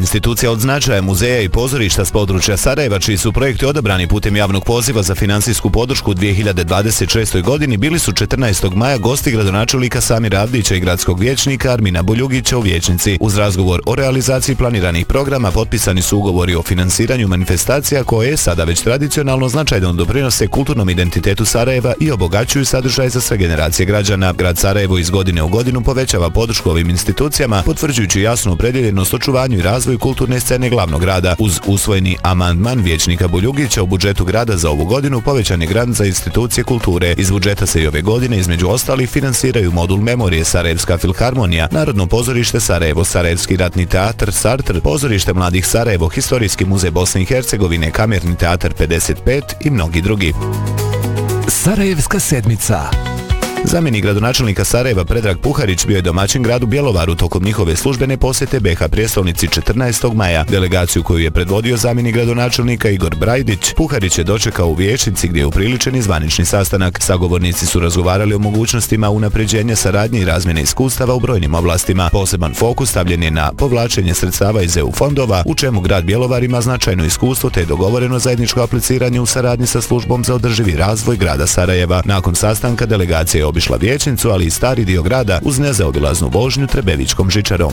institucija od značaja, muzeja i pozorišta s područja Sarajeva, čiji su projekti odabrani putem javnog poziva za finansijsku podršku u 2026. godini, bili su 14. maja gosti gradonačelnika Samira Avdića i gradskog vijećnika Armina Buljugića u vijećnici. Uz razgovor o realizaciji planiranih programa potpisani su ugovori o finansiranju manifestacija koje sada već tradicionalno značajno doprinose kulturnom identitetu Sarajeva i obogaćuju sadržaj za sve generacije građana. Grad Sarajevo iz godine u godinu povećava podršku ovim institucijama, potvrđujući jasnu opredjeljenost očuvanju i razvoju kulturne scene glavnog grada. Uz usvojeni amandman vijećnika Buljugića u budžetu grada za ovu godinu povećan je grant za institucije kulture. Iz budžeta se i ove godine između ostalih finansiraju modul memorije Sarajevska filharmonija, Narodno pozorište Sarajevo, Sarajevski ratni teatar Sartr, pozorište mladih Sarajevo, Historijski muzej Bosne i Hercegovine, Kamerni teatar 55 i mnogi drugi. Sarajevska sedmica. Zamjenik gradonačelnika Sarajeva Predrag Puharić bio je domaćin gradu Bjelovaru tokom njihove službene posjete BiH prijestolnici 14. maja. Delegaciju koju je predvodio zamjenik gradonačelnika Igor Brajdić, Puharić je dočekao u vijećnici gdje je upriličen i zvanični sastanak. Sagovornici su razgovarali o mogućnostima unapređenja saradnje i razmjene iskustava u brojnim oblastima. Poseban fokus stavljen je na povlačenje sredstava iz EU fondova, u čemu grad Bjelovar ima značajno iskustvo te je dogovoreno zajedničko apliciranje u saradnji sa službom za održivi razvoj grada Sarajeva. Nakon sastanka delegacija je obišla vijećnicu, ali i stari dio grada uz nezaobilaznu vožnju Trebevićkom žičarom.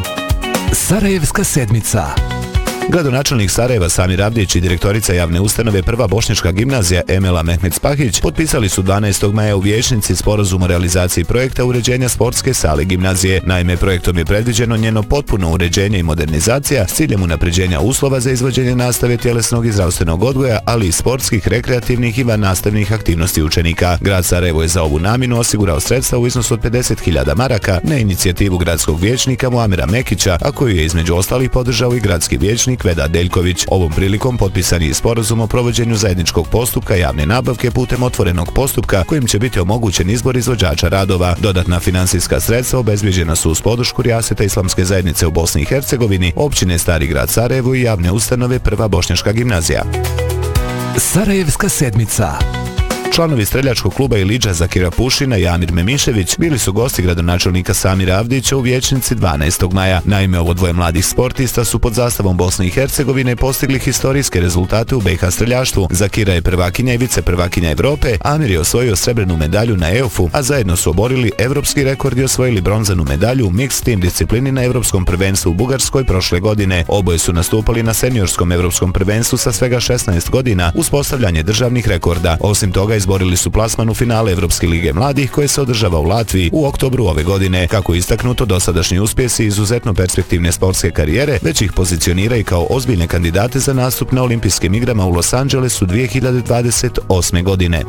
Sarajevska sedmica. Gradonačelnik Sarajeva Samir Avdić i direktorica javne ustanove Prva bošnjačka gimnazija Emela Mehmet Spahić potpisali su 12. maja u vijećnici sporazum o realizaciji projekta uređenja sportske sale gimnazije. Naime, projektom je predviđeno njeno potpuno uređenje i modernizacija s ciljem unapređenja uslova za izvođenje nastave tjelesnog i zdravstvenog odgoja, ali i sportskih, rekreativnih i vannastavnih aktivnosti učenika. Grad Sarajevo je za ovu namjenu osigurao sredstva u iznosu od 50.000 maraka na inicijativu gradskog vijećnika Muamera Mekića, a koju je između ostalih podržao i gradski vijećnik Veda Deljković. Ovom prilikom potpisan je sporazum o provođenju zajedničkog postupka javne nabavke putem otvorenog postupka kojim će biti omogućen izbor izvođača radova. Dodatna finansijska sredstva obezbijeđena su uz podršku Rijaseta Islamske zajednice u Bosni i Hercegovini, općine Stari grad Sarajevo i javne ustanove Prva bošnjačka gimnazija. Sarajevska sedmica. Članovi streljačkog kluba Ilidža Zakira Pušina i Amir Memišević bili su gosti gradonačelnika Samira Avdića u vijećnici 12. maja. Naime, ovo dvoje mladih sportista su pod zastavom Bosne i Hercegovine postigli historijske rezultate u BiH streljaštvu. Zakira je prvakinja i viceprvakinja Evrope, Amir je osvojio srebrnu medalju na EOF-u, a zajedno su oborili evropski rekord i osvojili bronzanu medalju u mixed team disciplini na Evropskom prvenstvu u Bugarskoj prošle godine. Oboje su nastupali na seniorskom Evropskom prvenstvu sa svega 16 godina uz postavljanje državnih rekorda. Osim toga, izborili su plasman u finale Evropske lige mladih koje se održava u Latviji u oktobru ove godine. Kako je istaknuto, dosadašnji uspjesi izuzetno perspektivne sportske karijere već ih pozicionira i kao ozbiljne kandidate za nastup na olimpijskim igrama u Los Angelesu 2028. godine.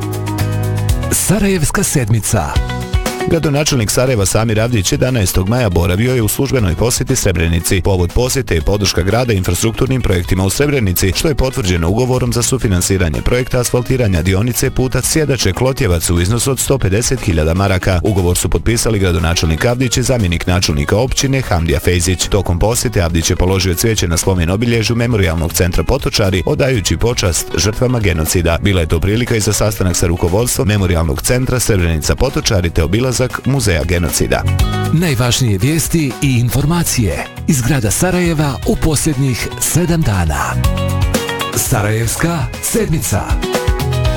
Sarajevska sedmica. Gradonačelnik Sarajeva Samir Avdić 11. maja boravio je u službenoj posjeti Srebrenici. Povod posjete je podrška grada infrastrukturnim projektima u Srebrenici, što je potvrđeno ugovorom za sufinansiranje projekta asfaltiranja dionice puta Sjedače-Klotjevac u iznosu od 150.000 maraka. Ugovor su potpisali gradonačelnik Avdić i zamjenik načelnika općine Hamdija Fejzić. Tokom posjete Avdić je položio cvijeće na spomen obilježju Memorijalnog centra Potočari, odajući počast žrtvama genocida. Bila je to prilika i za sastanak sa rukovodstvom Memorijalnog centra Srebrenica Potočari te obilazak muzeja genocida. Najvažnije vijesti i informacije iz grada Sarajeva u posljednjih 7 dana. Sarajevska sedmica.